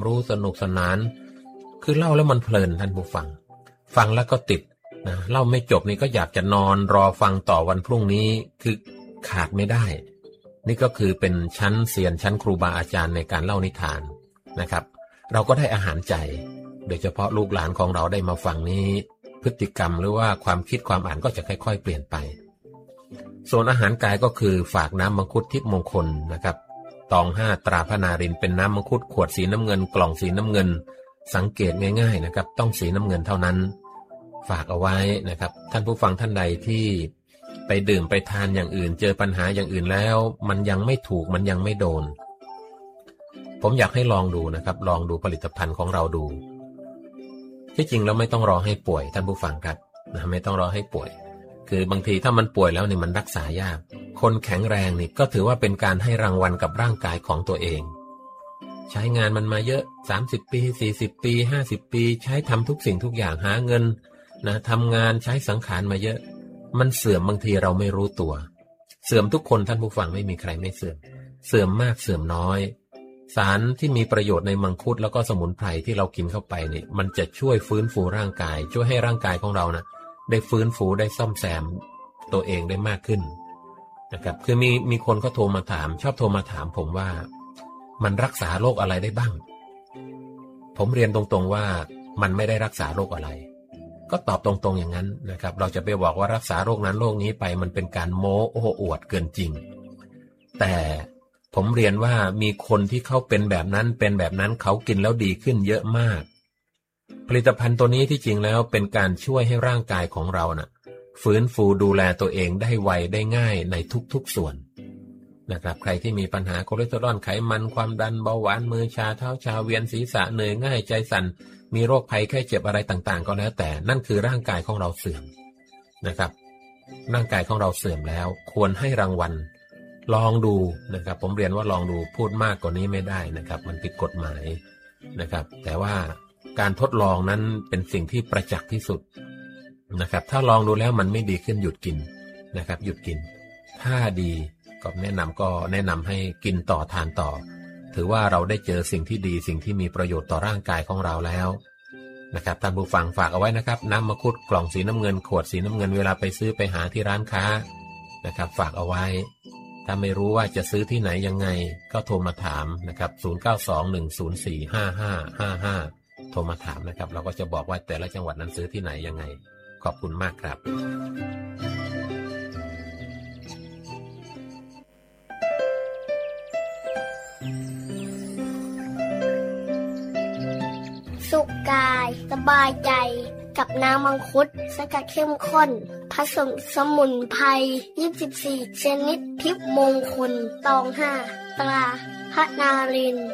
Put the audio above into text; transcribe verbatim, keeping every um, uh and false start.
รู้สนุกสนานคือเล่าแล้วมันเพลินท่านผู้ฟังฟังแล้วก็ติดนะเล่าไม่จบนี่ก็อยากจะนอนรอฟังต่อวันพรุ่งนี้คือขาดไม่ได้นี่ก็คือเป็นชั้นเซียนชั้นครูบาอาจารย์ในการเล่านิทานนะครับเราก็ได้อาหารใจโดยเฉพาะลูกหลานของเราได้มาฟังนี้พฤติกรรมหรือว่าความคิดความอ่านก็จะค่อยๆเปลี่ยนไปส่วนอาหารกายก็คือฝากน้ำมังคุดทิพย์มงคลนะครับตองห้าตราพระนารินเป็นน้ำมังคุดขวดสีน้ำเงินกล่องสีน้ำเงินสังเกตง่ายๆนะครับต้องสีน้ำเงินเท่านั้นฝากเอาไว้นะครับท่านผู้ฟังท่านใดที่ไปดื่มไปทานอย่างอื่นเจอปัญหาอย่างอื่นแล้วมันยังไม่ถูกมันยังไม่โดนผมอยากให้ลองดูนะครับลองดูผลิตภัณฑ์ของเราดูที่จริงแล้วไม่ต้องรอให้ป่วยท่านผู้ฟังครับนะไม่ต้องรอให้ป่วยคือบางทีถ้ามันป่วยแล้วเนี่ยมันรักษายากคนแข็งแรงนี่ก็ถือว่าเป็นการให้รางวัลกับร่างกายของตัวเองใช้งานมันมาเยอะสามสิบปีสี่สิบปีห้าสิบปีใช้ทำทุกสิ่งทุกอย่างหาเงินนะทำงานใช้สังขารมาเยอะมันเสื่อมบางทีเราไม่รู้ตัวเสื่อมทุกคนท่านผู้ฟังไม่มีใครไม่เสื่อมเสื่อมมากเสื่อมน้อยสารที่มีประโยชน์ในมังคุดแล้วก็สมุนไพรที่เรากินเข้าไปนี่มันจะช่วยฟื้นฟูร่างกายช่วยให้ร่างกายของเรานะได้ฟื้นฟูได้ซ่อมแซมตัวเองได้มากขึ้นนะครับคือมีมีคนเขาโทรมาถามชอบโทรมาถามผมว่ามันรักษาโรคอะไรได้บ้างผมเรียนตรงๆว่ามันไม่ได้รักษาโรคอะไรก็ตอบตรงๆอย่างนั้นนะครับเราจะไปบอกว่ารักษาโรคนั้นโรคนี้ไปมันเป็นการโม้โอ้อวดเกินจริงแต่ผมเรียนว่ามีคนที่เขาเป็นแบบนั้นเป็นแบบนั้นเขากินแล้วดีขึ้นเยอะมากผลิตภัณฑ์ตัวนี้ที่จริงแล้วเป็นการช่วยให้ร่างกายของเราน่ะฟื้นฟูดูแลตัวเองได้ไวได้ง่ายในทุกๆส่วนนะครับใครที่มีปัญหาคอเลสเตอรอลไขมันความดันเบาหวานมือชาเท้าชาเวียนศีรษะเหนื่อยง่ายใจสั่นมีโรคภัยแค่เจ็บอะไรต่างๆก็แล้วแต่นั่นคือร่างกายของเราเสื่อมนะครับร่างกายของเราเสื่อมแล้วควรให้รางวัลลองดูนะครับผมเรียนว่าลองดูพูดมากกว่านี้ไม่ได้นะครับมันผิดกฎหมายนะครับแต่ว่าการทดลองนั้นเป็นสิ่งที่ประจักษ์ที่สุดนะครับถ้าลองดูแล้วมันไม่ดีขึ้นหยุดกินนะครับหยุดกินถ้าดีก็แนะนำก็แนะนำให้กินต่อทานต่อถือว่าเราได้เจอสิ่งที่ดีสิ่งที่มีประโยชน์ต่อร่างกายของเราแล้วนะครับท่านผู้ฟังฝากเอาไว้นะครับน้ำมังคุดกล่องสีน้ำเงินขวดสีน้ำเงินเวลาไปซื้อไปหาที่ร้านค้านะครับฝากเอาไว้ถ้าไม่รู้ว่าจะซื้อที่ไหนยังไงก็โทรมาถามนะครับศูนย์ เก้า สอง หนึ่ง ศูนย์ สี่ ห้า ห้า ห้า ห้าโทรมาถามนะครับเราก็จะบอกว่าแต่ละจังหวัดนั้นซื้อที่ไหนยังไงขอบคุณมากครับสุขกายสบายใจกับน้ำมังคุดสกัดเข้มข้นผสมสมุนไพรยี่สิบสี่ชนิดทิพย์มงคลตองห้าตราพระนาริน